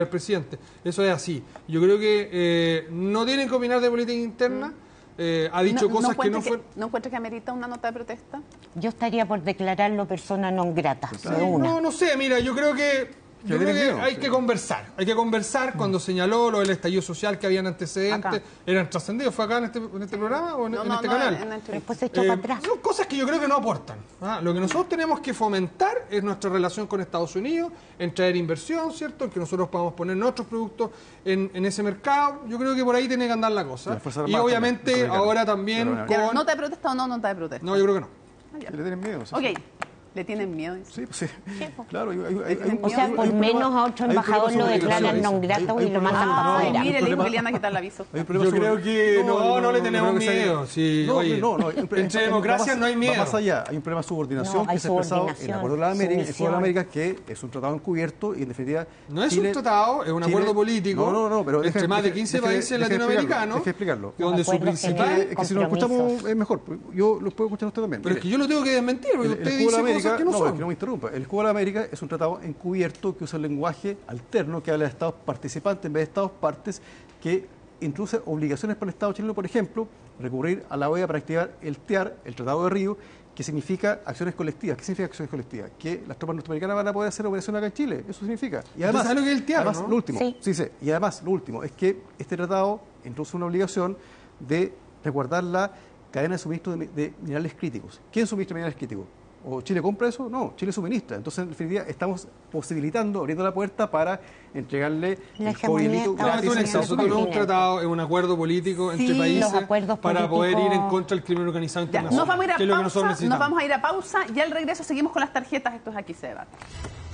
el presidente. Eso es así. Yo creo que no tienen que opinar de política interna. Ha dicho cosas que no fueron... ¿No encuentra que amerita una nota de protesta? Yo estaría por declararlo persona non grata. No sé, mira, yo creo que hay que conversar. Hay que conversar. Cuando señaló lo del estallido social, que habían antecedentes, eran trascendidos. ¿Fue acá en este programa o en este canal? Después se echó para atrás. Son cosas que yo creo que no aportan. Lo que nosotros tenemos que fomentar es nuestra relación con Estados Unidos, en traer inversión, ¿cierto? En que nosotros podamos poner nuestros productos en ese mercado. Yo creo que por ahí tiene que andar la cosa. Y obviamente ahora también con... ¿Nota de protesta o no nota de protesta? No, yo creo que no. ¿Le tienen miedo? Ok. ¿Le tienen miedo? Sí, pues sí. Claro. O sea, por menos a otro embajador lo declaran non grato y lo mandan para Ay, afuera. mire, le dijo Eliana, ¿qué tal el aviso? Yo creo que no le tenemos miedo. Sí, entre democracias no hay miedo. Va más allá. Hay un problema de subordinación que se ha expresado en el Acuerdo de las Américas, el Acuerdo de las Américas, que es un tratado encubierto y en definitiva... No es un tratado, es un acuerdo político pero entre más de 15 países latinoamericanos. Deje explicarlo. Donde su principal... Es que si lo escuchamos es mejor. Yo lo puedo escuchar usted también. Pero es que yo lo tengo que desmentir, porque usted dice cosas que no son. El Escudo de la América es un tratado encubierto que usa el lenguaje alterno, que habla de estados participantes en vez de estados partes, que introduce obligaciones para el Estado chileno, por ejemplo, recurrir a la OEA para activar el TEAR, el Tratado de Río, que significa acciones colectivas. ¿Qué significa acciones colectivas? Que las tropas norteamericanas van a poder hacer operaciones acá en Chile. Eso significa. Y además, ¿sabes lo que es el TEAR, además, no? Lo último, y además, lo último es que este tratado introduce una obligación de resguardar la cadena de suministro de minerales críticos. ¿Quién suministra minerales críticos? ¿O Chile compra eso? No, Chile suministra. Entonces, en definitiva, estamos posibilitando, abriendo la puerta para entregarle el cobilito gratis. Es un tratado, es un acuerdo político entre países para poder ir en contra del crimen organizado internacional. Nos vamos a ir a pausa y al regreso seguimos con las tarjetas. Esto es Aquí se debate.